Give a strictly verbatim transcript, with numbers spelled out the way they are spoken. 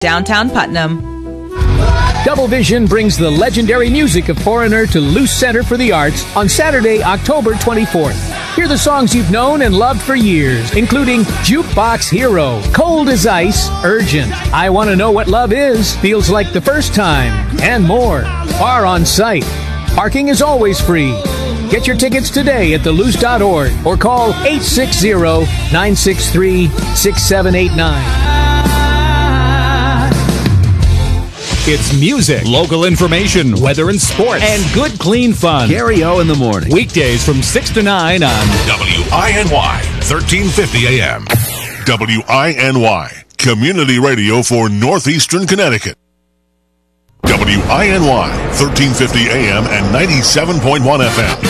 downtown Putnam. Double Vision brings the legendary music of Foreigner to Luce Center for the Arts on Saturday, October twenty-fourth. Hear the songs you've known and loved for years, including Jukebox Hero, Cold as Ice, Urgent, I Want to Know What Love Is, Feels Like the First Time, and more. Are on site. Parking is always free. Get your tickets today at the luce dot org or call eight six zero, nine six three, six seven eight nine. It's music, local information, weather and sports, and good, clean fun. Gary O in the morning. Weekdays from six to nine on W I N Y, thirteen fifty A M. W I N Y, community radio for northeastern Connecticut. W I N Y, thirteen fifty A M and ninety-seven point one F M.